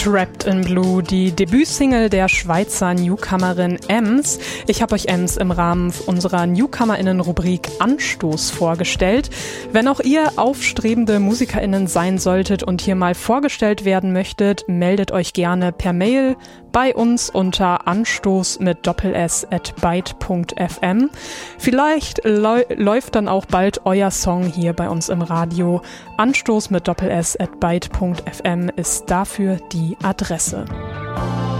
Wrapped in Blue, die Debütsingle der Schweizer Newcomerin Ems. Ich habe euch Ems im Rahmen unserer NewcomerInnen-Rubrik Anstoß vorgestellt. Wenn auch ihr aufstrebende MusikerInnen sein solltet und hier mal vorgestellt werden möchtet, meldet euch gerne per Mail bei uns unter Anstoß mit Doppel-S@byte.fm. Vielleicht läuft dann auch bald euer Song hier bei uns im Radio. Anstoß mit Doppel-S@byte.fm ist dafür die Adresse.